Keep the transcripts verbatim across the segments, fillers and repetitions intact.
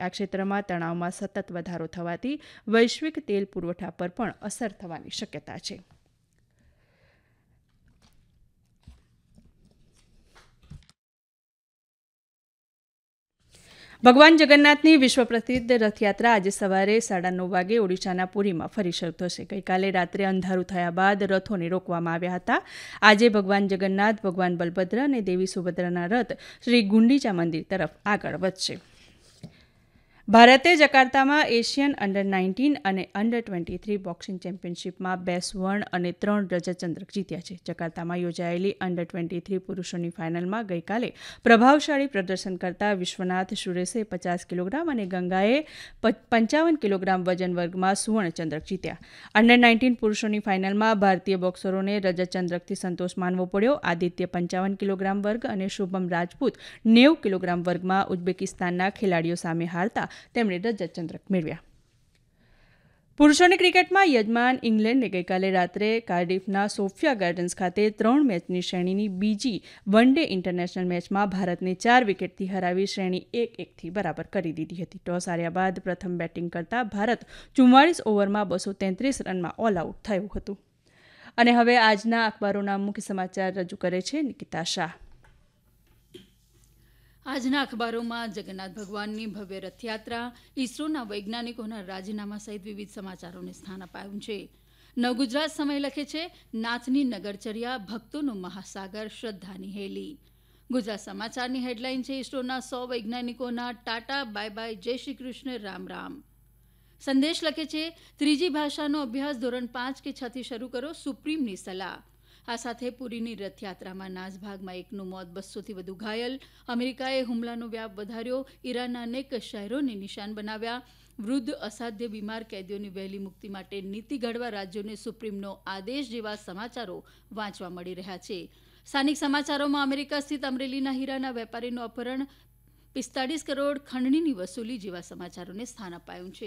આ ક્ષેત્રમાં તણાવમાં સતત વધારો થવાથી વૈશ્વિક તેલ પુરવઠા પર પણ અસર થવાની શક્યતા છે. ભગવાન જગન્નાથની વિશ્વ પ્રસિદ્ધ રથયાત્રા આજે સવારે સાડા નવ વાગે ઓડિશાના પુરીમાં ફરી શરૂ થશે. ગઈકાલે રાત્રે અંધારું થયા બાદ રથોને રોકવામાં આવ્યા હતા. આજે ભગવાન જગન્નાથ, ભગવાન બલભદ્ર અને દેવી સુભદ્રાના રથ શ્રી ગુંડીચા મંદિર તરફ આગળ વધશે. ભારતે જકાર્તામાં એશિયન અંડર નાઇન્ટીન અને અંડર ટ્વેન્ટી થ્રી બોક્સિંગ ચેમ્પિયનશિપમાં બે સુવર્ણ અને ત્રણ રજત ચંદ્રક જીત્યા છે. જકાર્તામાં યોજાયેલી અંડર ટ્વેન્ટી થ્રી પુરુષોની ફાઇનલમાં ગઈકાલે પ્રભાવશાળી પ્રદર્શન કરતા વિશ્વનાથ સુરેશે પચાસ કિલોગ્રામ અને ગંગાએ પંચાવન કિલોગ્રામ વજન વર્ગમાં સુવર્ણ ચંદ્રક જીત્યા. અંડર નાઇન્ટીન પુરુષોની ફાઇનલમાં ભારતીય બોક્સરોને રજત ચંદ્રકથી સંતોષ માનવો પડ્યો. આદિત્ય પંચાવન કિલોગ્રામ વર્ગ અને શુભમ રાજપૂત નેવું કિલોગ્રામ વર્ગમાં ઉઝબેકિસ્તાનના ખેલાડીઓ સામે હારતા તેમણે રજત ચંદ્રક મેળવ્યા. પુરુષોની ક્રિકેટમાં યજમાન ઇંગ્લેન્ડે ગઈકાલે રાત્રે કાર્ડિફના સોફિયા ગાર્ડન્સ ખાતે ત્રણ મેચની શ્રેણીની બીજી વન ડે ઇન્ટરનેશનલ મેચમાં ભારતને ચાર વિકેટથી હરાવી શ્રેણી એક એકથી બરાબર કરી દીધી હતી. ટોસ હાર્યા બાદ પ્રથમ બેટિંગ કરતા ભારત ચુમ્માળીસ ઓવરમાં બસો તેત્રીસ રનમાં ઓલ આઉટ થયું હતું. અને હવે આજના અખબારોના મુખ્ય સમાચાર રજૂ કરે છે નિકિતા શાહ. આજના અખબારોમાં જગન્નાથ ભગવાનની ભવ્ય રથયાત્રા, ઇસરોના વૈજ્ઞાનિકોના રાજીનામા સહિત વિવિધ સમાચારોને સ્થાન અપાયું છે. નવગુજરાત સમય લખે છે, નાથની નગરચર્યા, ભક્તોનો મહાસાગર, શ્રદ્ધાની હેલી. ગુજરાત સમાચારની હેડલાઇન છે, ઇસરોના સો વૈજ્ઞાનિકોના ટાટા બાય બાય, જય શ્રી કૃષ્ણ, રામ રામ. સંદેશ લખે છે, ત્રીજી ભાષાનો અભ્યાસ ધોરણ પાંચ કે છ થી શરૂ કરો, સુપ્રીમની સલાહ. આ સાથે પુરીની રથયાત્રામાં નાસભાગમાં એકનું મોત, બસોથી વધુ ઘાયલ. અમેરિકાએ હુમલાનો વ્યાપ વધાર્યો, ઈરાનના અનેક શહેરોને નિશાન બનાવ્યા. વૃદ્ધ અસાધ્ય બીમાર કેદીઓની વહેલી મુક્તિ માટે નીતિ ઘડવા રાજ્યોને સુપ્રીમનો આદેશ જેવા સમાચારો વાંચવા મળી રહ્યા છે. સ્થાનિક સમાચારોમાં અમેરિકા સ્થિત અમરેલીના હીરાના વેપારીનું અપહરણ, પિસ્તાળીસ કરોડ ખંડણીની વસૂલી જેવા સમાચારોને સ્થાન અપાયું છે.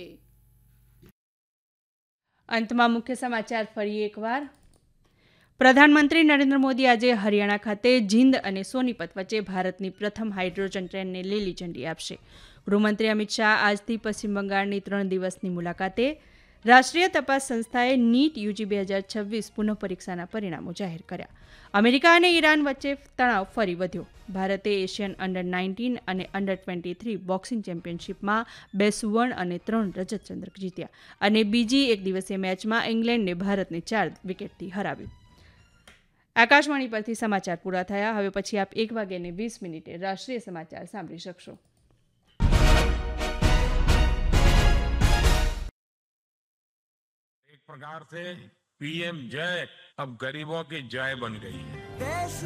અંતમાં મુખ્ય સમાચાર ફરી એકવાર. પ્રધાનમંત્રી નરેન્દ્ર મોદી આજે હરિયાણા ખાતે જીંદ અને સોનીપત વચ્ચે ભારતની પ્રથમ હાઇડ્રોજન ટ્રેનને લીલી ઝંડી આપશે. ગૃહમંત્રી અમિત શાહ આજથી પશ્ચિમ બંગાળની ત્રણ દિવસની મુલાકાતે. રાષ્ટ્રીય તપાસ સંસ્થાએ નીટ યુજી બે હજાર છવ્વીસ પુનઃ પરીક્ષાના પરિણામો જાહેર કર્યા. અમેરિકા અને ઈરાન વચ્ચે તણાવ ફરી વધ્યો. ભારતે એશિયન અંડર નાઇન્ટીન અને અંડર ટ્વેન્ટી થ્રી બોક્સિંગ ચેમ્પિયનશિપમાં બે સુવર્ણ અને ત્રણ રજત ચંદ્રક જીત્યા. અને બીજી એક દિવસીય મેચમાં ઇંગ્લેન્ડે ભારતને ચાર વિકેટથી હરાવ્યું. આકાશવાણી પરથી સમાચાર પૂરા થયા. હવે પછી આપ એક વાગ્યાને વીસ મિનિટે રાષ્ટ્રીય સમાચાર સાંભળી શકશો. एक प्रकार से पीएम जय अब गरीबों की जय बन गई है.